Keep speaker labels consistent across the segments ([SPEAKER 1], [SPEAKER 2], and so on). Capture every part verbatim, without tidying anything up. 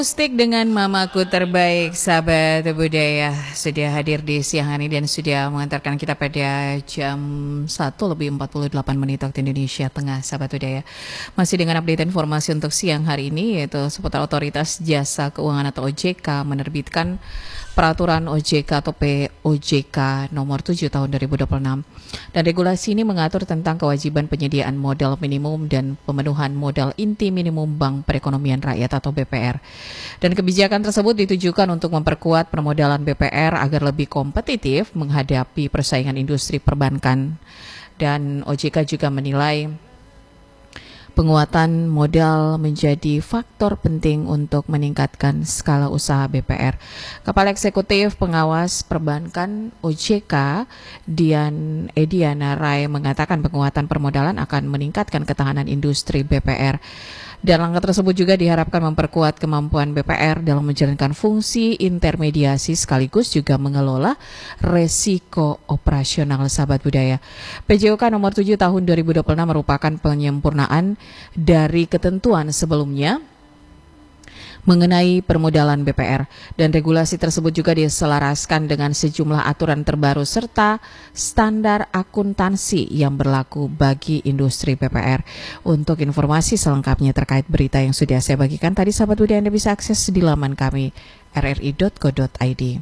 [SPEAKER 1] Akustik dengan Mamaku Terbaik, sahabat budaya sudah hadir di siang hari dan sudah mengantarkan kita pada jam satu lebih empat puluh delapan menit waktu Indonesia Tengah, sahabat budaya. Masih dengan update informasi untuk siang hari ini, yaitu seputar Otoritas Jasa Keuangan atau O J K menerbitkan Peraturan O J K atau P O J K nomor tujuh tahun dua ribu dua puluh enam. Dan regulasi ini mengatur tentang kewajiban penyediaan modal minimum dan pemenuhan modal inti minimum Bank Perekonomian Rakyat atau B P R. Dan kebijakan tersebut ditujukan untuk memperkuat permodalan B P R agar lebih kompetitif menghadapi persaingan industri perbankan. Dan O J K juga menilai penguatan modal menjadi faktor penting untuk meningkatkan skala usaha B P R. Kepala Eksekutif Pengawas Perbankan O J K, Dian Ediana Rai, mengatakan penguatan permodalan akan meningkatkan ketahanan industri B P R. Dan langkah tersebut juga diharapkan memperkuat kemampuan B P R dalam menjalankan fungsi intermediasi sekaligus juga mengelola resiko operasional, sahabat budaya. P J O K nomor tujuh tahun dua ribu dua puluh enam merupakan penyempurnaan dari ketentuan sebelumnya mengenai permodalan B P R, dan regulasi tersebut juga diselaraskan dengan sejumlah aturan terbaru serta standar akuntansi yang berlaku bagi industri B P R. Untuk informasi selengkapnya terkait berita yang sudah saya bagikan tadi, sahabat budaya, Anda bisa akses di laman kami r r i dot co dot i d.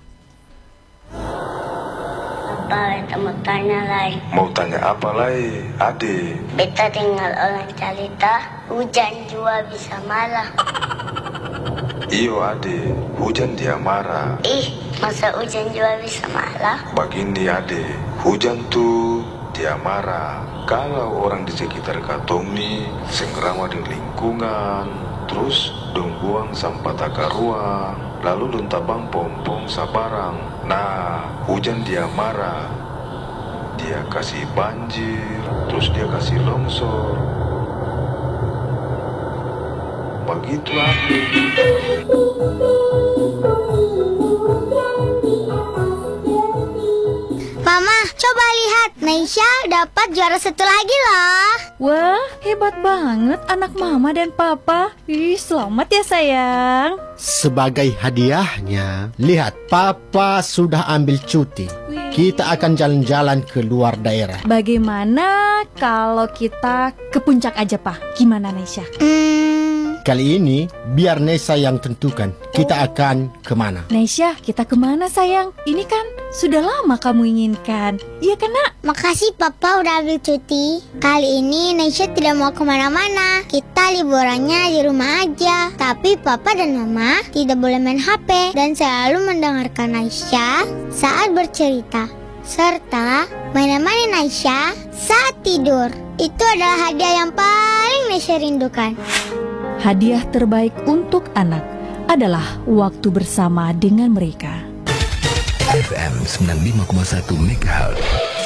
[SPEAKER 2] Apa beta mau tanya lagi?
[SPEAKER 3] Mau tanya apa lagi, Ade?
[SPEAKER 2] Beta tinggal orang cerita, hujan juga bisa marah.
[SPEAKER 3] Iyo Ade, hujan dia marah.
[SPEAKER 2] Ih, masa hujan juga bisa marah?
[SPEAKER 3] Begini Ade, hujan tuh dia marah kalau orang di sekitar katong nih senggerama di lingkungan, terus dong buang sampah taka ruang, lalu dong tabang pom-pom sabarang. Nah, hujan dia marah, dia kasih banjir, terus dia kasih longsor. Begitu Ade.
[SPEAKER 4] Mama, coba lihat, Naisha dapat juara satu lagi loh.
[SPEAKER 5] Wah, hebat banget anak mama dan papa. Ih, selamat ya sayang.
[SPEAKER 6] Sebagai hadiahnya, lihat, papa sudah ambil cuti. Kita akan jalan-jalan ke luar daerah.
[SPEAKER 5] Bagaimana kalau kita ke puncak aja, Pak? Gimana, Naisha?
[SPEAKER 4] Hmm,
[SPEAKER 6] Kali ini, biar Nesa yang tentukan kita akan kemana.
[SPEAKER 5] Naisha, kita kemana sayang? Ini kan sudah lama kamu inginkan. Iya kan, Nak?
[SPEAKER 4] makasih Papa udah ambil cuti. Kali ini Naisha tidak mau kemana-mana. Kita liburannya di rumah aja. Tapi Papa dan Mama tidak boleh main H P dan selalu mendengarkan Naisha saat bercerita, serta menemani Naisha saat tidur. Itu adalah hadiah yang paling Naisha rindukan.
[SPEAKER 5] Hadiah terbaik untuk anak adalah waktu bersama dengan mereka.
[SPEAKER 7] F M sembilan puluh lima koma satu megahertz.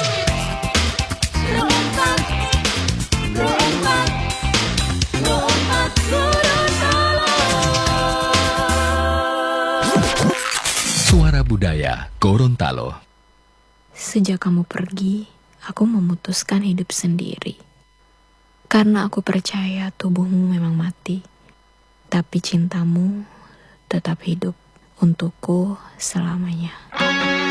[SPEAKER 7] Suara Budaya Gorontalo.
[SPEAKER 8] Sejak kamu pergi, aku memutuskan hidup sendiri. Karena aku percaya tubuhmu memang mati, tapi cintamu tetap hidup untukku selamanya.